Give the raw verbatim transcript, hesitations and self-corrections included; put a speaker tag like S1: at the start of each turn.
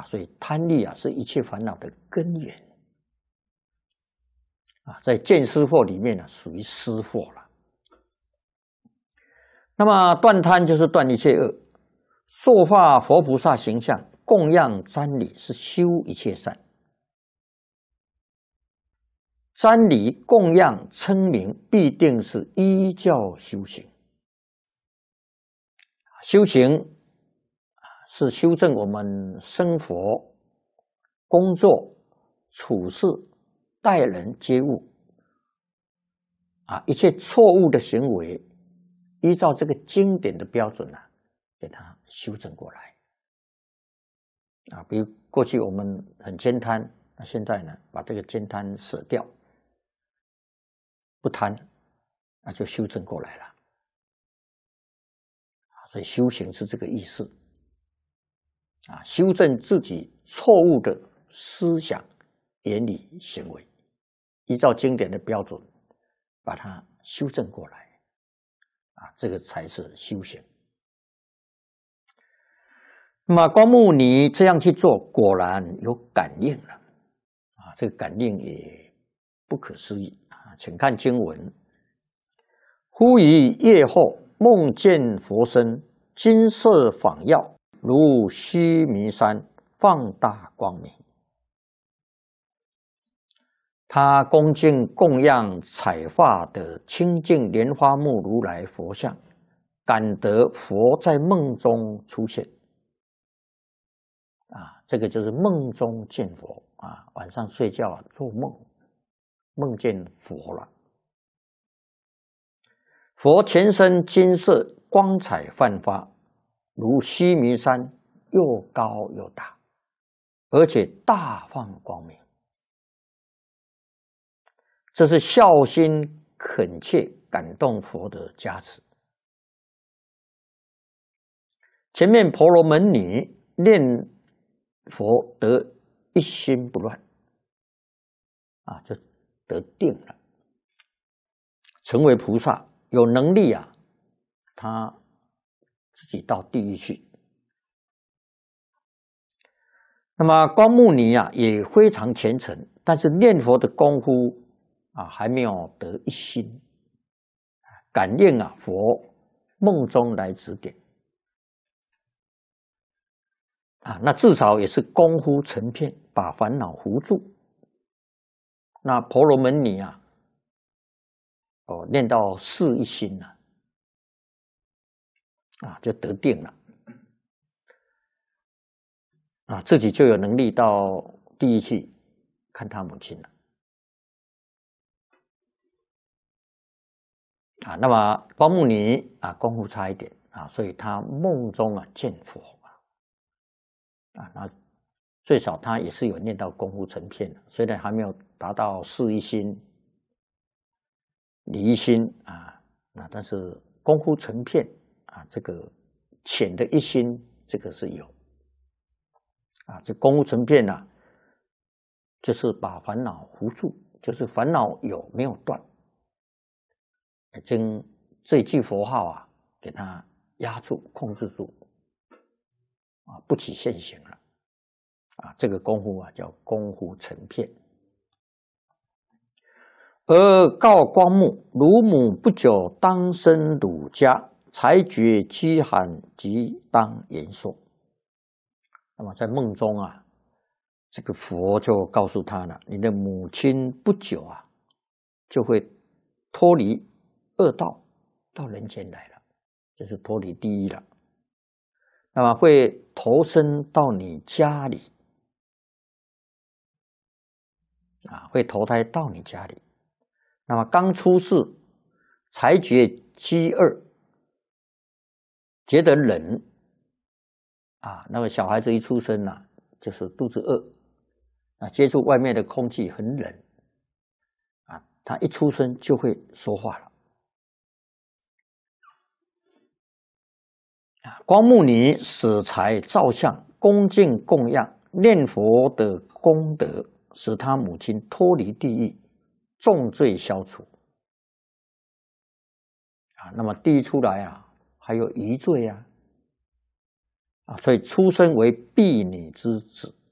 S1: 所以贪欲啊是一切烦恼的根源啊，在见思惑里面呢、啊，属于思惑了。那么断贪就是断一切恶，塑化佛菩萨形象，供养瞻礼是修一切善。瞻礼供养称名，必定是依教修行。修行是修正我们生活、工作、处事、待人接物啊，一切错误的行为，依照这个经典的标准啊，给它修正过来啊。比如过去我们很悭贪，那现在呢，把这个悭贪舍掉，不贪，那就修正过来了。所以修行是这个意思啊，修正自己错误的思想、言语、行为，依照经典的标准把它修正过来啊，这个才是修行。那么光目尼这样去做，果然有感应了啊，这个感应也不可思议啊，请看经文：忽于夜后，梦见佛身，金色仿耀，如须弥山，放大光明。他恭敬供养彩发的清净莲花目如来佛像，感得佛在梦中出现。啊，这个就是梦中见佛啊，晚上睡觉啊，做梦，梦见佛了。佛全身金色，光彩焕发，如须弥山，又高又大，而且大放光明。这是孝心恳切感动佛的加持。前面婆罗门女念佛得一心不乱，啊，就得定了，成为菩萨，有能力啊，他自己到地狱去。那么光目尼啊也非常虔诚，但是念佛的功夫啊还没有得一心，感应啊佛梦中来指点啊，那至少也是功夫成片，把烦恼糊住。那婆罗门女啊，哦，念到四一心了，啊，就得定了，啊，自己就有能力到地狱去看他母亲了。啊，那么光目尼啊，功夫差一点啊，所以他梦中啊见佛啊，啊，那最少他也是有念到功夫成片的，虽然还没有达到四一心、理一心啊，那但是功夫成片啊，这个浅的一心，这个是有啊，这功夫成片呢、啊，就是把烦恼糊住，就是烦恼有没有断。将这句佛号啊，给它压住、控制住，啊，不起现行了，啊，这个功夫啊叫功夫成片。而告光目，汝母不久当生汝家，才觉饥寒，即当延寿。那么在梦中啊，这个佛就告诉他了：你的母亲不久啊，就会脱离恶道到人间来了，这是脱离地狱了。那么会投身到你家里啊，会投胎到你家里。那么刚出世，才觉饥饿，觉得冷啊。那么小孩子一出生呢、啊，就是肚子饿啊，接触外面的空气很冷啊，他一出生就会说话了。光目尼使财造像，恭敬供养，念佛的功德，使他母亲脱离地狱，重罪消除。啊，那么地狱出来啊，还有余罪啊， 啊，所以出生为婢女之子